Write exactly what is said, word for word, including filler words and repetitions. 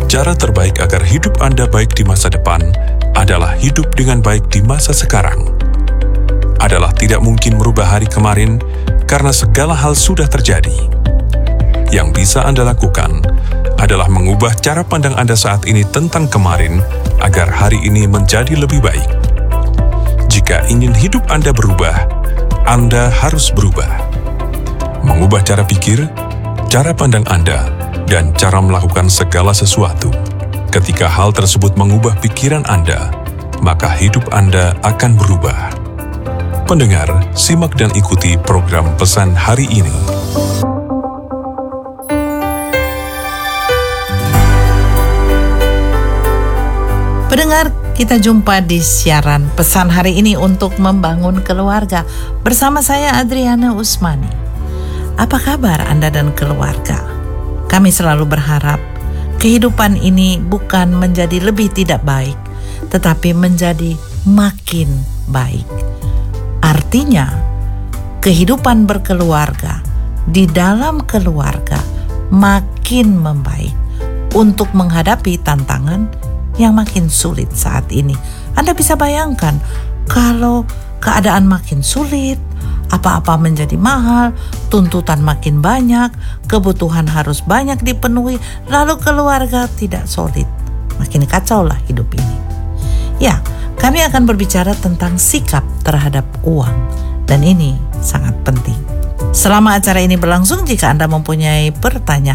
Cara terbaik agar hidup Anda baik di masa depan adalah hidup dengan baik di masa sekarang. Adalah tidak mungkin merubah hari kemarin karena segala hal sudah terjadi. Yang bisa Anda lakukan adalah mengubah cara pandang Anda saat ini tentang kemarin agar hari ini menjadi lebih baik. Jika ingin hidup Anda berubah, Anda harus berubah. Mengubah cara pikir, cara pandang Anda, dan cara melakukan segala sesuatu. Ketika hal tersebut mengubah pikiran Anda, maka hidup Anda akan berubah. Pendengar, simak dan ikuti program Pesan Hari Ini. Pendengar, kita jumpa di siaran Pesan Hari Ini untuk membangun keluarga bersama saya Adriana Usmani. Apa kabar Anda dan keluarga? Kami selalu berharap kehidupan ini bukan menjadi lebih tidak baik, tetapi menjadi makin baik. Artinya, kehidupan berkeluarga di dalam keluarga makin membaik untuk menghadapi tantangan yang makin sulit saat ini. Anda bisa bayangkan kalau keadaan makin sulit, apa-apa menjadi mahal, tuntutan makin banyak, kebutuhan harus banyak dipenuhi, lalu keluarga tidak solid. Makin kacau lah hidup ini. Ya, kami akan berbicara tentang sikap terhadap uang, dan ini sangat penting. Selama acara ini berlangsung, jika Anda mempunyai pertanyaan